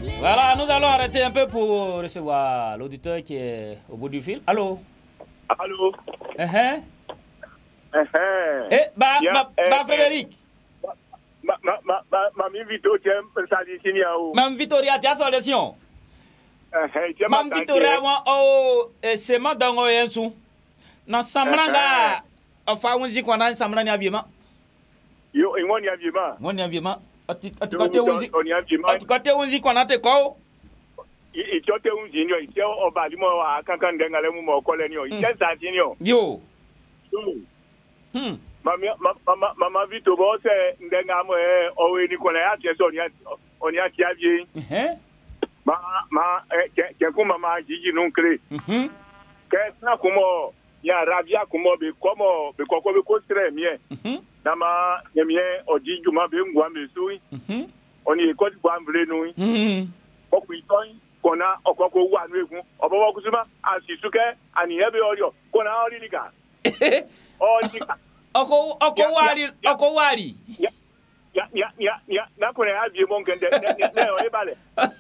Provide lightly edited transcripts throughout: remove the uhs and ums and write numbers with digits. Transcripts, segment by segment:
Voilà, nous allons arrêter un peu pour recevoir l'auditeur qui est au bout du fil. Allô? Allô? Eh, Frédéric. Mami Vito, Mam Victoria, tu as solution. Mam Victoria, c'est ma dango yensu. Na samranga, enfin, on dit qu'on a un samrang aviement. Yo, et moi, y a vivant. Mon aviement. Côté on dit qu'on a te quoi? Il y a un génie, il y a un bâtiment à Cancan d'Engalem ou Colonio. Il y a un génie. Yo. Maman Vito, c'est Ndengamo, ou Nicolas, on y a Tiavier. Maman, Gigi non crée. Qu'est-ce que il y a Rabia comme très bien. Nama yemie odi juma be ngwa mesui. Oni ko gwa mbre nu. Okuiton kona okoko wa nu egun. Obowo kusuma asisuke ani ebe orio. Kona ori liga. Onika. Oko wari. Ya na kona abi mo ngende ne ori bale.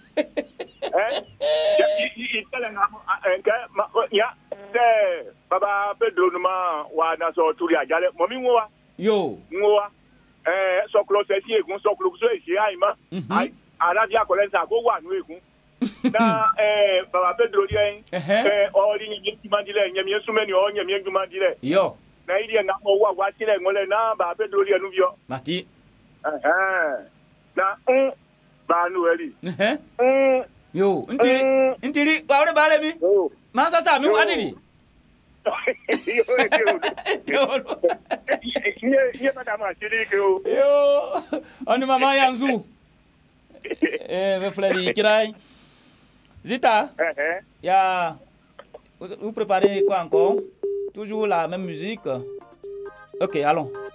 Itele na ya de baba Pedro numa wa na so turi ajale. Momi nwa Yo. Ngoa soklo se si egun soklo so e se aima Arabia kolensa ko wa nu egun na baba Pedro ri ori ni ti mandile nyemi esumeni o nyemi ejumandile Yo. na iri na mo wa sile ngole na baba Pedro ri enu bio Mati. na ba nu eri Yo, ntiri wa ore bale mi ma sa mi wa diri Yo, on est maman Yanzou. Freddy, Kirai. Zita, vous préparez quoi encore? Toujours la même musique? Ok, allons.